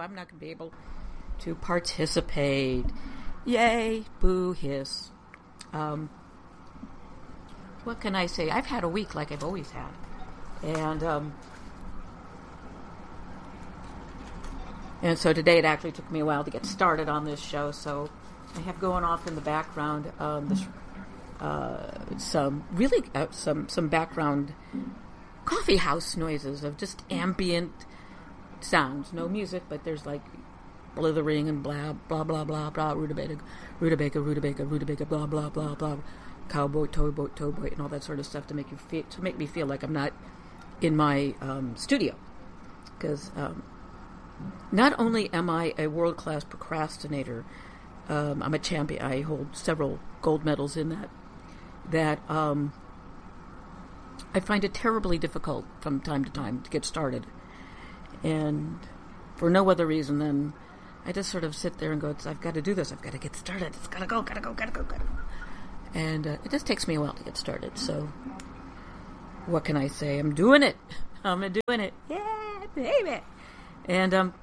I'm not going to be able to participate. Yay, boo, hiss. What can I say? I've had a week like I've always had. And so today it actually took me a while to get started on this show, so I have going off in the background some background coffee house noises of just ambient sounds. No music, but there's like blithering and blah, blah, blah, blah, blah, rutabaga, blah, blah, blah, blah, cowboy, towboy, and all that sort of stuff to make me feel like I'm not in my studio. Because not only am I a world-class procrastinator, I'm a champion. I hold several gold medals in that I find it terribly difficult from time to time to get started. And for no other reason than I just sort of sit there and go, I've got to do this. I've got to get started. It's got to go. And it just takes me a while to get started. So what can I say? I'm doing it. Yeah, baby. And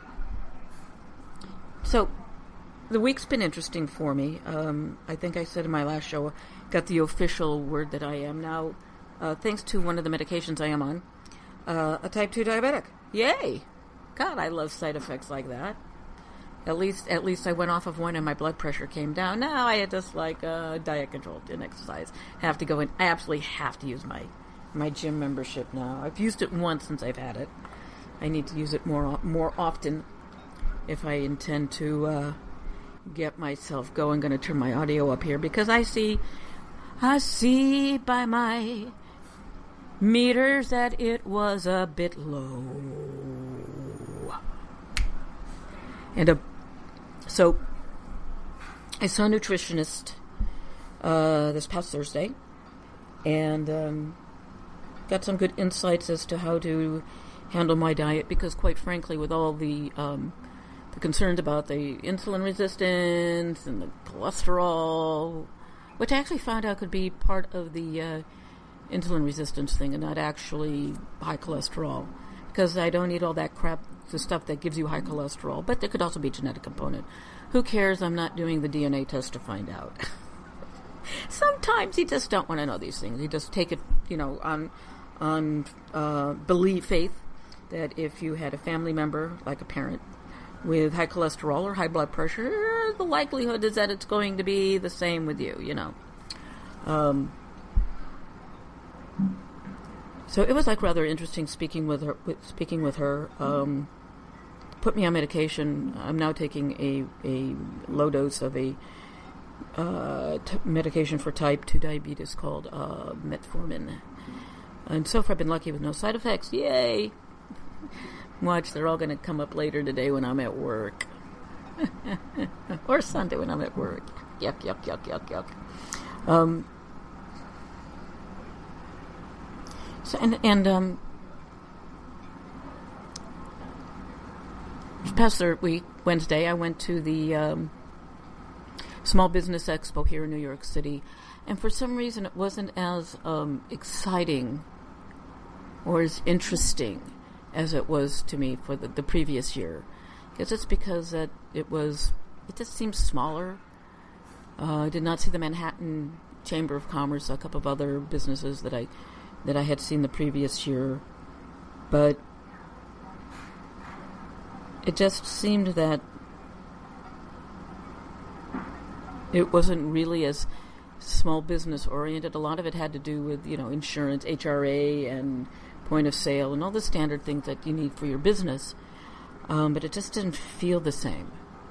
so the week's been interesting for me. I think I said in my last show, got the official word that I am now, thanks to one of the medications I am on, a type 2 diabetic. Yay! God, I love side effects like that. At least I went off of one and my blood pressure came down. Now I just like diet control, didn't exercise. Have to go in. I absolutely have to use my gym membership now. I've used it once since I've had it. I need to use it more often if I intend to get myself going. I'm going to turn my audio up here because I see by my meters that it was a bit low. And so I saw a nutritionist this past Thursday and got some good insights as to how to handle my diet, because quite frankly, with all the concerns about the insulin resistance and the cholesterol, which I actually found out could be part of the insulin resistance thing and not actually high cholesterol, because I don't eat all that crap, the stuff that gives you high cholesterol, but there could also be a genetic component. Who cares? I'm not doing the DNA test to find out. Sometimes you just don't want to know these things. You just take it, on faith that if you had a family member, like a parent, with high cholesterol or high blood pressure, the likelihood is that it's going to be the same with you, So it was like rather interesting speaking with her. Put me on medication. I'm now taking a low dose of a medication for type 2 diabetes called metformin. And so far I've been lucky with no side effects. Yay! Watch, they're all going to come up later today when I'm at work. Or Sunday when I'm at work. Yuck. Past week, Wednesday, I went to the Small Business Expo here in New York City, and for some reason it wasn't as exciting or as interesting as it was to me for the previous year. Because it's because it just seems smaller. I did not see the Manhattan Chamber of Commerce, a couple of other businesses that I had seen the previous year, but it just seemed that it wasn't really as small business oriented. A lot of it had to do with, insurance, HRA, and point of sale, and all the standard things that you need for your business. But it just didn't feel the same.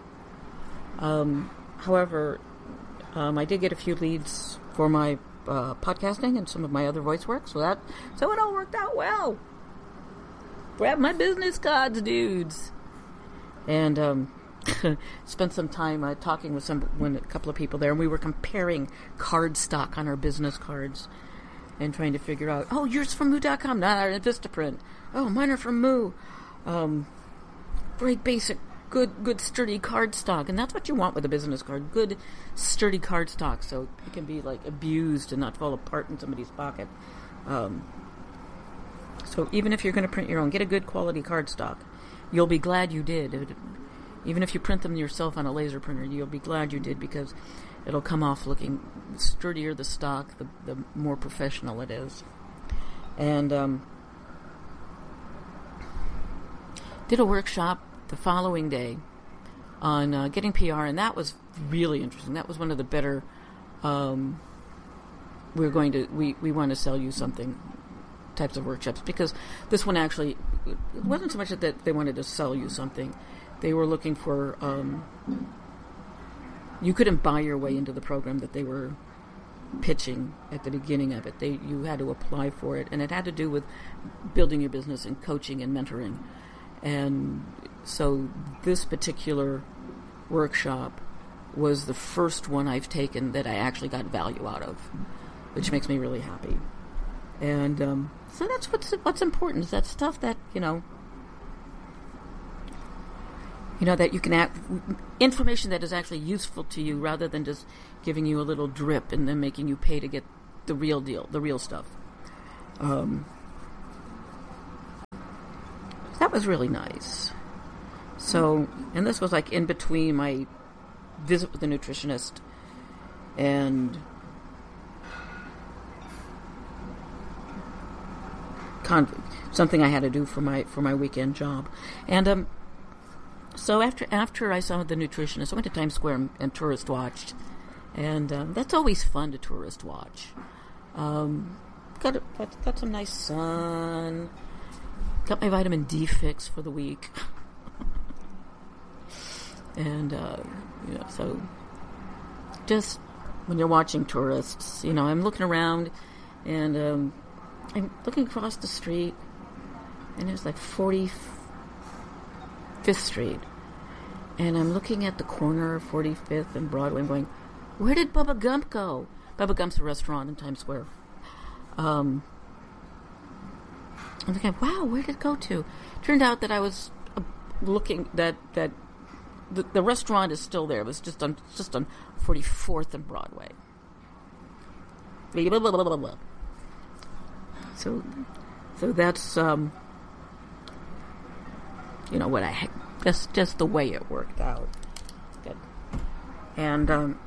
However, I did get a few leads for my podcasting and some of my other voice work, so it all worked out well. Grab my business cards, dudes. And spent some time talking with a couple of people there, and we were comparing card stock on our business cards and trying to figure out, oh, yours from Moo.com, not our Vistaprint. Oh, mine are from Moo. Very basic, good sturdy card stock, and that's what you want with a business card, good sturdy card stock, so it can be like abused and not fall apart in somebody's pocket. So even if you're going to print your own, get a good quality cardstock. You'll be glad you did. Even if you print them yourself on a laser printer, you'll be glad you did, because it'll come off looking sturdier, the stock, the more professional it is. And did a workshop the following day on getting PR, and that was really interesting. That was one of the better. We want to sell you something types of workshops, because this one actually, it wasn't so much that they wanted to sell you something. They were looking for, you couldn't buy your way into the program that they were pitching at the beginning of it. You had to apply for it, and it had to do with building your business and coaching and mentoring. And so this particular workshop was the first one I've taken that I actually got value out of, which makes me really happy. And so that's what's important, is that stuff that, that you can information that is actually useful to you, rather than just giving you a little drip and then making you pay to get the real deal, the real stuff. That was really nice. So, and this was like in between my visit with the nutritionist and something I had to do for my weekend job. And so after I saw the nutritionist, I went to Times Square and tourist watched, and that's always fun to tourist watch. Got some nice sun. Got my vitamin D fix for the week. And so just when you're watching tourists, I'm looking around, and I'm looking across the street, and it's like 45th Street, and I'm looking at the corner of 45th and Broadway and going, where did Bubba Gump go? Bubba Gump's a restaurant in Times Square. I'm thinking, wow, where did it go to? Turned out that I was looking that the restaurant is still there. It was just on 44th and Broadway. Blah, blah, blah, blah, blah. So that's what just the way it worked out. Good. And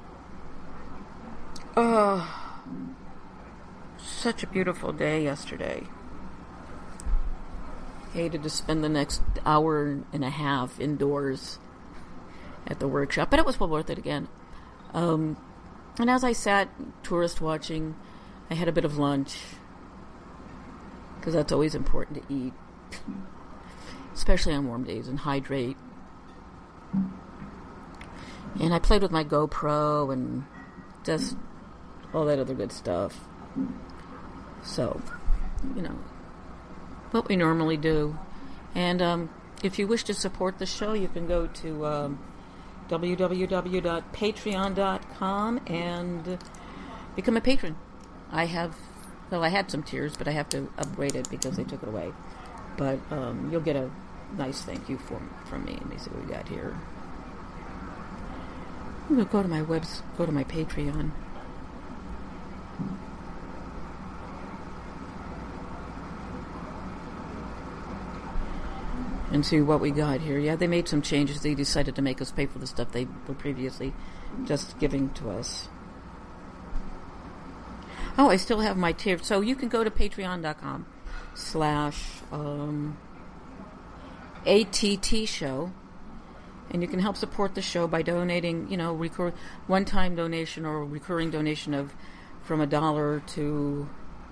such a beautiful day yesterday. Hated to spend the next hour and a half indoors at the workshop, but it was well worth it again. And as I sat tourist watching, I had a bit of lunch, because that's always important to eat, especially on warm days, and hydrate. And I played with my GoPro and just all that other good stuff. So, what we normally do. And if you wish to support the show, you can go to www.patreon.com and become a patron. I had some tiers, but I have to upgrade it because they took it away. But you'll get a nice thank you from me. Let me see what we got here. I'm going to go to my Patreon. And see what we got here. Yeah, they made some changes. They decided to make us pay for the stuff they were previously just giving to us. Oh, I still have my tier. So you can go to patreon.com/ATT show, and you can help support the show by donating, one-time donation or a recurring donation from $1 to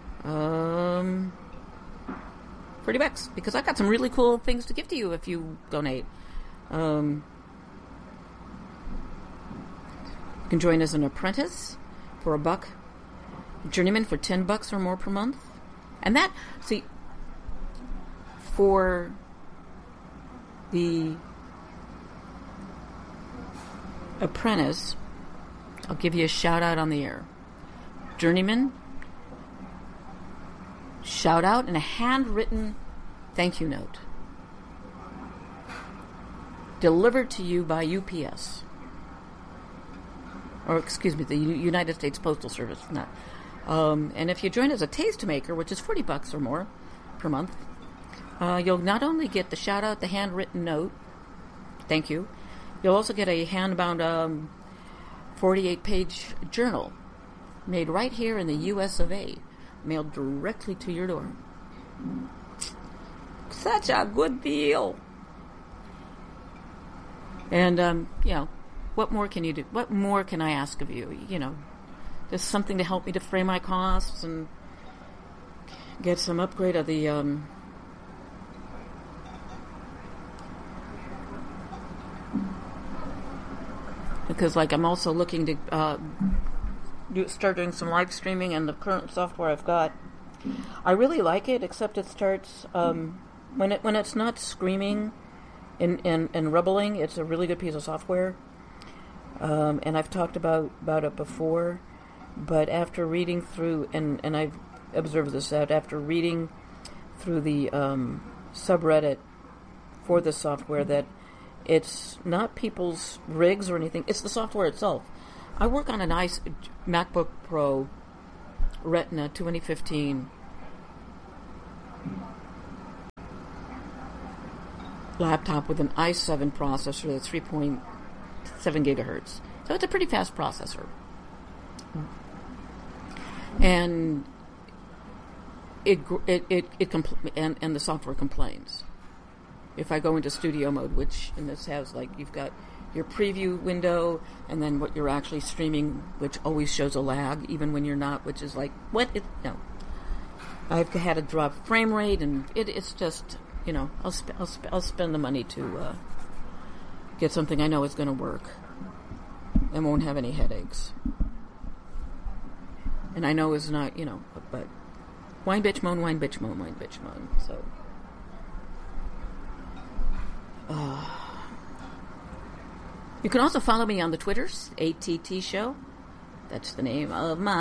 $40, because I've got some really cool things to give to you if you donate. You can join as an apprentice for $1, journeyman for $10 or more per month. And that, see, for the apprentice, I'll give you a shout out on the air. Journeyman, shout out and a handwritten thank you note delivered to you by UPS, or excuse me, the United States Postal Service. And if you join as a tastemaker, which is $40 or more per month. You'll not only get the shout-out, the handwritten note, thank you, you'll also get a hand-bound 48-page journal made right here in the U.S. of A., mailed directly to your door. Such a good deal. And, what more can you do? What more can I ask of you? Just something to help me defray my costs and get some upgrade of the, because, I'm also looking to start doing some live streaming, and the current software I've got, I really like it, except it starts, when it's not screaming and rubbling, it's a really good piece of software. And I've talked about it before, but after reading through, and I've observed this out, after reading through the subreddit for the software, that it's not people's rigs or anything, it's the software itself. I work on a nice MacBook Pro Retina 2015 laptop with an i7 processor that's 3.7 gigahertz. So it's a pretty fast processor. And and the software complains. If I go into studio mode, which in this has, you've got your preview window and then what you're actually streaming, which always shows a lag, even when you're not, which is what? No. I've had to drop frame rate, and it's just, I'll spend the money to get something I know is going to work and won't have any headaches. And I know it's not, but whine, bitch, moan, whine, bitch, moan, whine, bitch, moan. So, you can also follow me on the Twitters, ATT Show. That's the name of my